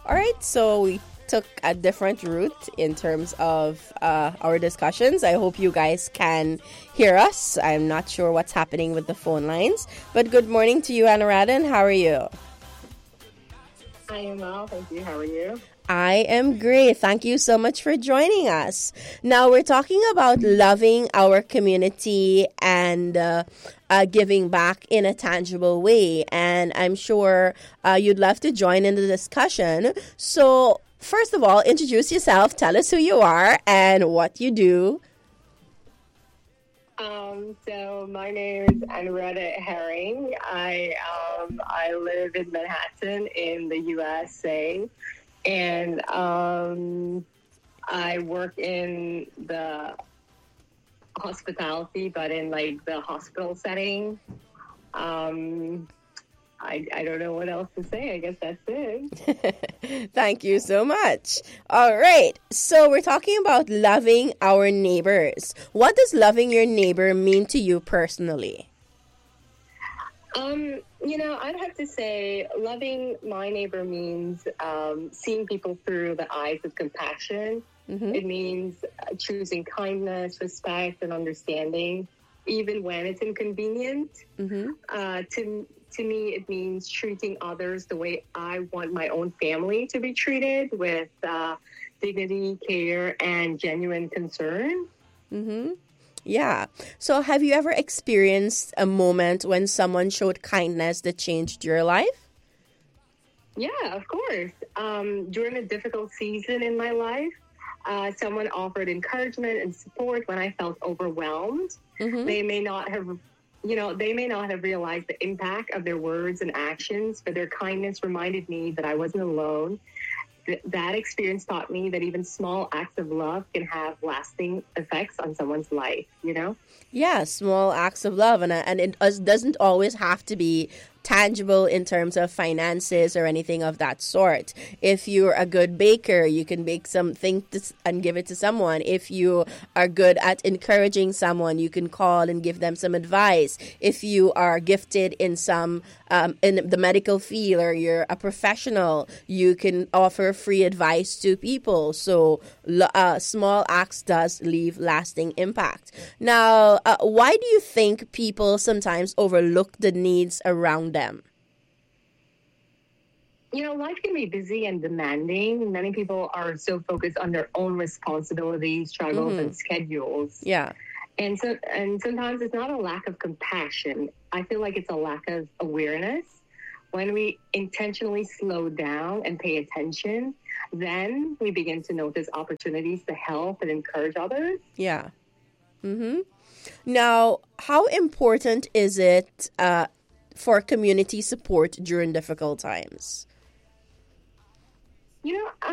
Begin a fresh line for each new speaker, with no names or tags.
All right, so we took a different route in terms of our discussions. I hope you guys can hear us. I'm not sure what's happening with the phone lines, but good morning to you, Anuradhan. How are you?
I am well, thank you. How are you?
I am great. Thank you so much for joining us. Now, we're talking about loving our community and giving back in a tangible way. And I'm sure you'd love to join in the discussion. So, first of all, introduce yourself. Tell us who you are and what you do.
So my name is Anuradha Herring. I live in Manhattan in the USA, and I work in the hospitality, but in like the hospital setting. I don't know what else to say. I guess that's it.
Thank you so much. All right. So we're talking about loving our neighbors. What does loving your neighbor mean to you personally?
I'd have to say loving my neighbor means seeing people through the eyes of compassion.
Mm-hmm.
It means choosing kindness, respect, and understanding, even when it's inconvenient.
Mm-hmm.
To me, it means treating others the way I want my own family to be treated, with dignity, care, and genuine concern.
Mm-hmm. Yeah. So have you ever experienced a moment when someone showed kindness that changed your life?
Yeah, of course. During a difficult season in my life, someone offered encouragement and support when I felt overwhelmed.
Mm-hmm.
They may not have realized the impact of their words and actions, but their kindness reminded me that I wasn't alone. That experience taught me that even small acts of love can have lasting effects on someone's life,
Yeah, small acts of love. And it doesn't always have to be tangible in terms of finances or anything of that sort. If you're a good baker, you can bake something and give it to someone. If you are good at encouraging someone, you can call and give them some advice. If you are gifted in in the medical field, or you're a professional, you can offer free advice to people. So small acts does leave lasting impact. Now, why do you think people sometimes overlook the needs around them?
Life can be busy and demanding. Many people are so focused on their own responsibilities, struggles,
Mm-hmm.
and schedules.
Yeah.
And sometimes it's not a lack of compassion. I feel like it's a lack of awareness. When we intentionally slow down and pay attention, then we begin to notice opportunities to help and encourage others.
Yeah. Mm-hmm. Now, how important is it for community support during difficult times?